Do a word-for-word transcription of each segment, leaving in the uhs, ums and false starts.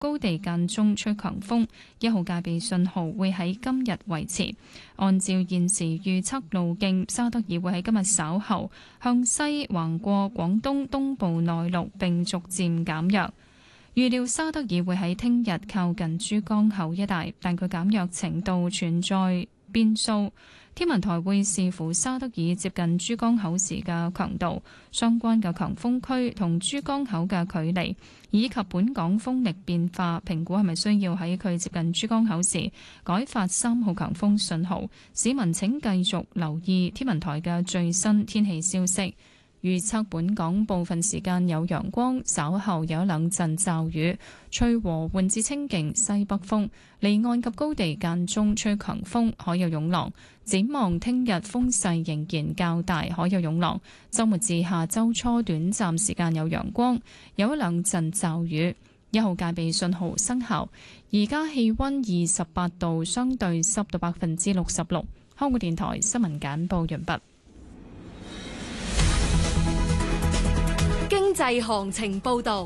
高地間中吹強風，一號戒備信號會喺今日維持。按照現時預測路徑，沙德爾會喺今日稍後向西橫過廣東東部內陸並逐漸減弱。預料沙德爾會喺聽日靠近珠江口一帶，但佢減弱程度存在變數。天文台會視乎沙德爾接近珠江口時嘅強度、相關嘅強風區同珠江口嘅距離，以及本港風力變化，評估係咪需要喺佢接近珠江口時改發三號強風信號。市民請繼續留意天文台嘅最新天氣消息。預測本港部分時間有陽光，稍後有兩陣驟雨，吹和緩至清勁西北風，離岸及高地間中吹強風，海有湧浪。展望聽日風勢仍然較大，海有湧浪。週末至下週初短暫時間有陽光，有一兩陣驟雨。一號戒備信號生效。而家氣溫二十八度，相對濕度百分之六十六。香港電台新聞簡報完畢。 經濟行情報道，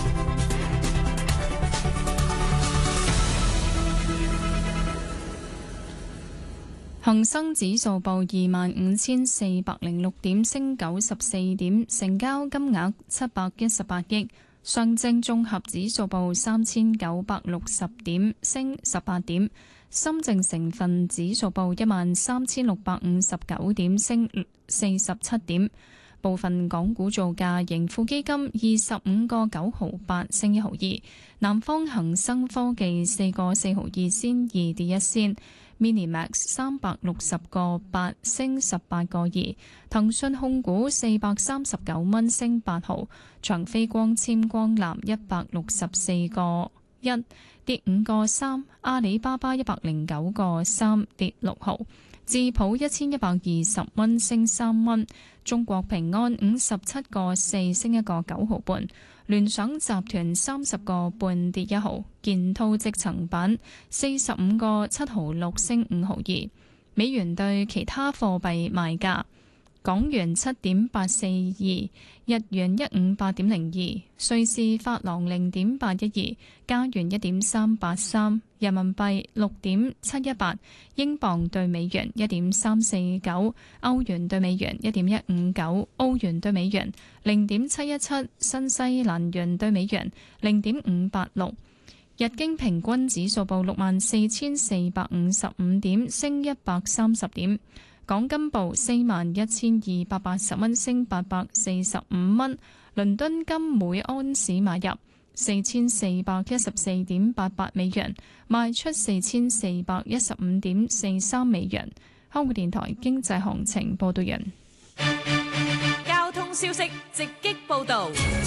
恒生指數報二萬五千四百零六點，升九十四點，成交金額七百一十八億。上證綜合指數報三千九百六十點，升十八點。深證成分指數報一萬三千六百五十九點，升四十七點。部分港股造價，盈富基金二十五個九毫八升一毫二，南方恒生科技四個四毫二仙二跌一仙，Minimax 三百六十個八升十八個二，騰訊控股四百三十九蚊升八毫，長飛光纖光纜一百六十四個一跌五個三，阿里巴巴一百零九個三跌六毫。智普一千一百二十蚊升三蚊，中國平安五十七個四升一個九毫半，聯想集團三十個半跌一毫，建滔積層板四十五個七毫六升五毫二。美元對其他貨幣賣價：港元七點八四二，日元一五八點零二，瑞士法郎零點八一二，加元一點三八三，人民幣六點七一八，英鎊對美元一點三四九，歐元對美元一點一五九，澳元對美元零點七一七，新西蘭元對美元零點五八六。日經平均指數報六萬四千四百五十五點，升一百三十點。港金報四萬一千二百八十蚊，升八百四十五蚊。倫敦金每安士買入四千四百一十四點八八美元，賣出四千四百一十五點四三美元。香港電台經濟行情報道人。 交通消息直擊報道。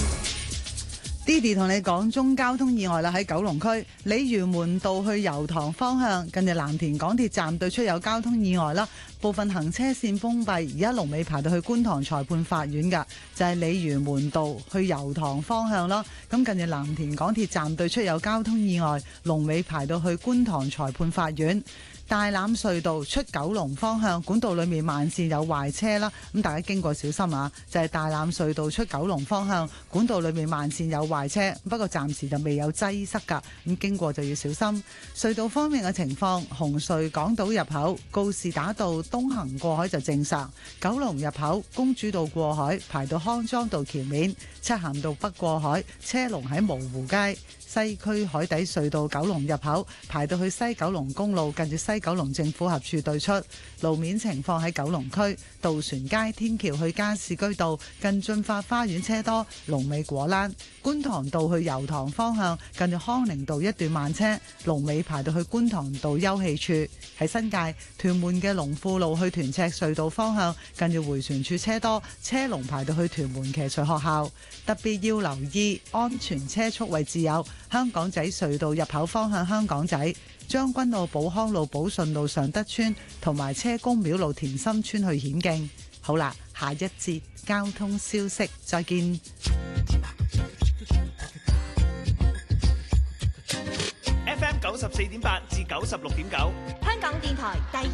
Didi 同你講中交通意外啦，喺九龍區鯉魚門道去油塘方向，近住藍田港鐵站對出有交通意外啦，部分行車線封閉，而家龍尾排到去觀塘裁判法院噶，就係鯉魚門道去油塘方向咯。咁近住藍田港鐵站對出有交通意外，龍尾排到去觀塘裁判法院。大欖隧道出九龍方向管道裏面慢線有壞車啦，咁大家經過小心啊！就係大欖隧道出九龍方向管道裏面慢線有壞車，不過暫時就未有擠塞噶，咁經過就要小心。隧道方面嘅情況，紅隧港島入口告士打道東行過海就正常，九龍入口公主道過海排到康莊道橋面，漆咸道北過海車龍喺蕪湖街。西區海底隧道九龍入口排到去西九龍公路，近住西九龍政府合署對出。路面情況喺九龍區渡船街天橋去加士居道近駿發花園車多，龍尾果欄。觀塘道去油塘方向近住康寧道一段慢車，龍尾排到去觀塘道休憩處。喺新界屯門嘅龍富路去屯赤隧道方向近住迴旋處車多，車龍排到去屯門騎術學校。特別要留意安全車速位置有香港仔隧道入口方向香港仔、將軍澳寶康路寶順路上德村同埋車公廟路田心村去顯徑。好啦，下一節交通消息再見。 F M 九十四點八至九十六點九， 香港電台第